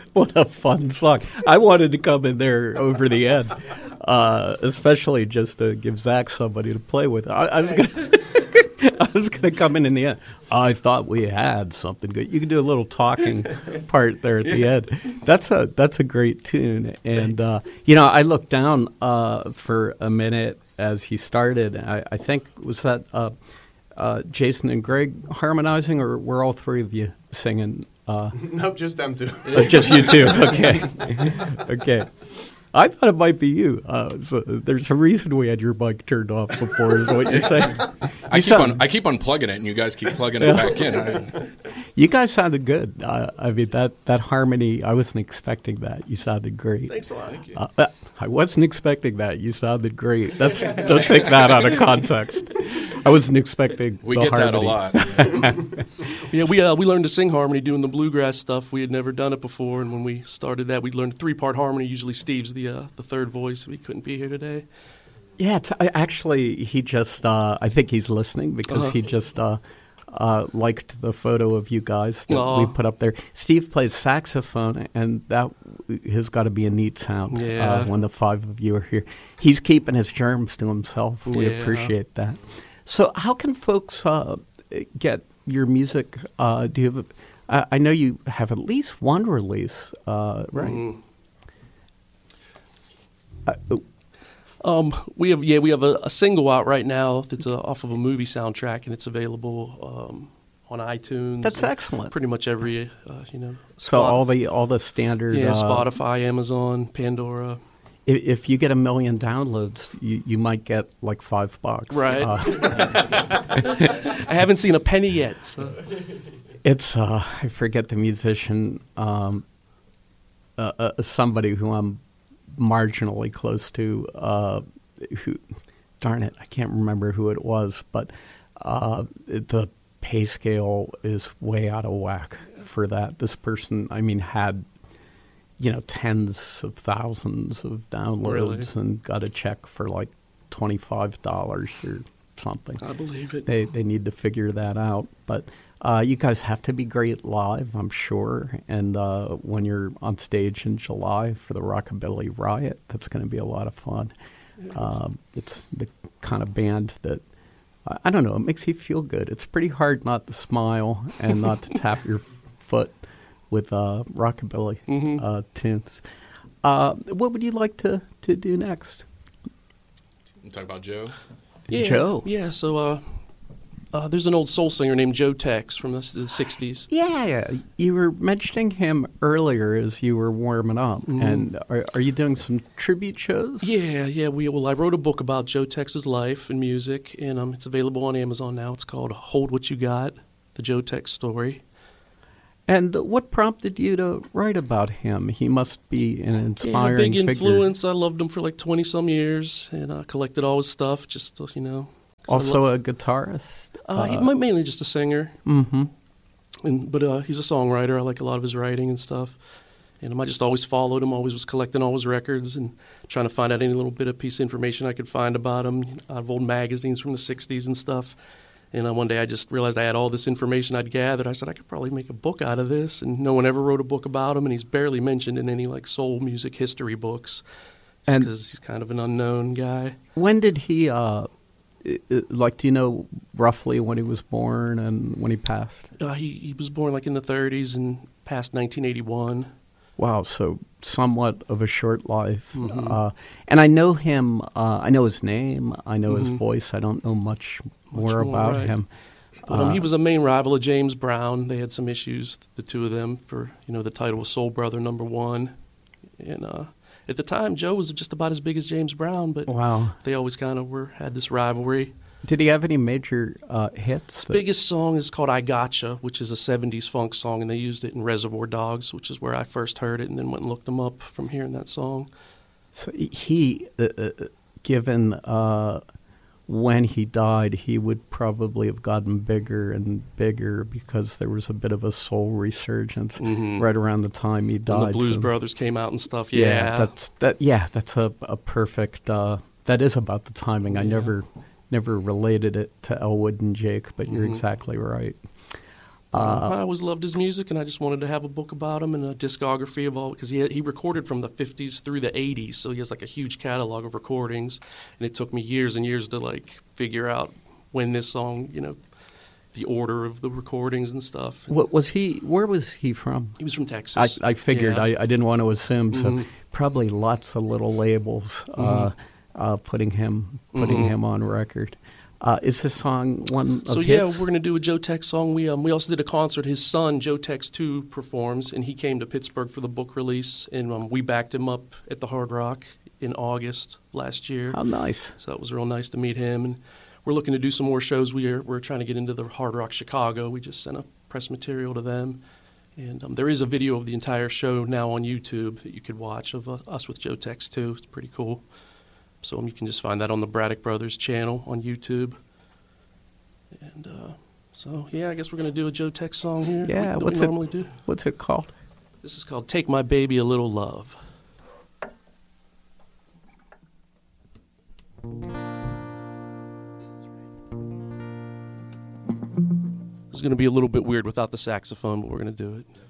What a fun song. I wanted to come in there over the end, especially just to give Zach somebody to play with. I was going to... I was going to come in the end. I thought we had something good. You can do a little talking part there at the end. That's a great tune. And, I looked down for a minute as he started. I think, was that Jason and Greg harmonizing, or were all three of you singing? No, just them two. Just you two. Okay. Okay. I thought it might be you. So there's a reason we had your mic turned off before, is what you're saying. I keep unplugging it, and you guys keep plugging it back in. You guys sounded good. I mean, that harmony, I wasn't expecting that. You sounded great. Thanks a lot. Thank you. I wasn't expecting that. You sounded great. Don't take that out of context. I wasn't expecting We the get harmony. that a lot. Yeah, we learned to sing harmony doing the bluegrass stuff. We had never done it before, and when we started that, we learned 3-part harmony. Usually Steve's the third voice. We couldn't be here today. Yeah, actually, he just, I think he's listening because he just liked the photo of you guys that we put up there. Steve plays saxophone, and that has got to be a neat sound when the five of you are here. He's keeping his germs to himself. We appreciate that. So how can folks get your music? Do you have? I know you have at least one release, right? We have a single out right now that's off of a movie soundtrack, and it's available on iTunes. That's excellent. Pretty much every So all the standard Spotify, Amazon, Pandora. If you get 1 million downloads, you might get like $5. Right. I haven't seen a penny yet. So. It's I forget the musician, somebody who I'm marginally close to. Who, darn it, I can't remember who it was, but the pay scale is way out of whack for that. This person, I mean, had tens of thousands of downloads and got a check for like $25 or something. I believe it. They need to figure that out. But you guys have to be great live, I'm sure. And when you're on stage in July for the Rockabilly Riot, that's going to be a lot of fun. It's the kind of band that, I don't know, it makes you feel good. It's pretty hard not to smile and not to tap your foot with rockabilly tunes. What would you like to do next? You talk about Joe? Yeah, Joe? Yeah, so there's an old soul singer named Joe Tex from the 60s. Yeah, you were mentioning him earlier as you were warming up. And are you doing some tribute shows? Yeah. I wrote a book about Joe Tex's life and music, and it's available on Amazon now. It's called Hold What You Got, The Joe Tex Story. And what prompted you to write about him? He must be an inspiring big figure. influence. I loved him for like 20-some years, and I collected all his stuff, just, Also a guitarist? Mainly just a singer. Mm-hmm. But he's a songwriter. I like a lot of his writing and stuff. And I just always followed him, always was collecting all his records and trying to find out any little bit of piece of information I could find about him out of old magazines from the 60s and stuff. And one day I just realized I had all this information I'd gathered. I said, I could probably make a book out of this. And no one ever wrote a book about him, and he's barely mentioned in any like soul music history books just because he's kind of an unknown guy. When did he, do you know roughly when he was born and when he passed? He was born like in the 30s and passed 1981. Wow, so somewhat of a short life. And I know him, I know his name, I know his voice. I don't know much more about him. But he was a main rival of James Brown. They had some issues, the two of them, for, the title was Soul Brother #1. And at the time, Joe was just about as big as James Brown, but they always kind of had this rivalry. Did he have any major hits? His biggest song is called I Gotcha, which is a 70s funk song, and they used it in Reservoir Dogs, which is where I first heard it, and then went and looked them up from hearing that song. So he, given when he died, he would probably have gotten bigger and bigger because there was a bit of a soul resurgence right around the time he died. And the Blues Brothers came out and stuff. That's a perfect. That is about the timing. I never related it to Elwood and Jake, but you're exactly right. I always loved his music, and I just wanted to have a book about him and a discography of all, because he recorded from the 50s through the 80s, so he has like a huge catalog of recordings, and it took me years and years to like figure out when this song, the order of the recordings and stuff. What was he? Where was he from? He was from Texas. I figured. Yeah. I didn't want to assume. So Mhm. probably lots of little labels putting him on record. Is this song one of So his? yeah, we're going to do a Joe Tex song. We also did a concert. His son, Joe Tex 2, performs, and he came to Pittsburgh for the book release, and we backed him up at the Hard Rock in August last year. How nice. So it was real nice to meet him, and we're looking to do some more shows. We're trying to get into the Hard Rock Chicago. We just sent a press material to them, and there is a video of the entire show now on YouTube that you could watch of us with Joe Tex 2. It's pretty cool. So you can just find that on the Braddock Brothers channel on YouTube. And I guess we're going to do a Joe Tex song here. Yeah, that we normally do. What's it called? This is called "Take My Baby a Little Love." This is going to be a little bit weird without the saxophone, but we're going to do it.